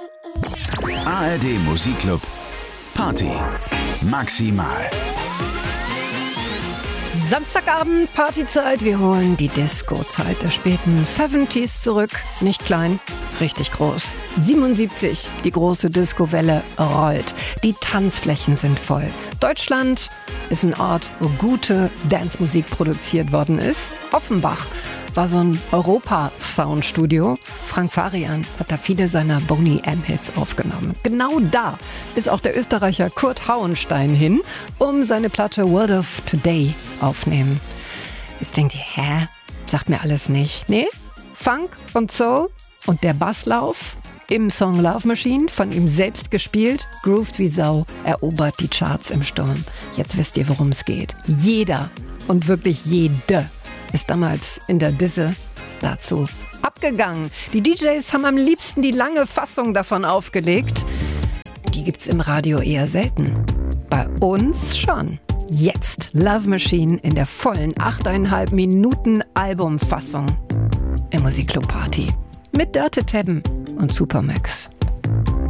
ARD Musikclub Party maximal. Samstagabend, Partyzeit. Wir holen die Disco-Zeit der späten 70s zurück. Nicht klein, richtig groß. 77, die große Disco-Welle rollt. Die Tanzflächen sind voll. Deutschland ist ein Ort, wo gute Dancemusik produziert worden ist. Offenbach war so ein Europa-Soundstudio. Frank Farian hat da viele seiner Boney M-Hits aufgenommen. Genau da ist auch der Österreicher Kurt Hauenstein hin, um seine Platte World of Today aufnehmen. Jetzt denkt ihr, sagt mir alles nicht. Nee, Funk und Soul und der Basslauf im Song Love Machine, von ihm selbst gespielt, grooved wie Sau, erobert die Charts im Sturm. Jetzt wisst ihr, worum es geht. Jeder und wirklich jede ist damals in der Disse dazu abgegangen. Die DJs haben am liebsten die lange Fassung davon aufgelegt. Die gibt's im Radio eher selten. Bei uns schon. Jetzt Love Machine in der vollen 8,5 Minuten Albumfassung im Musikclub Party mit Dörte Tebben und Supermax.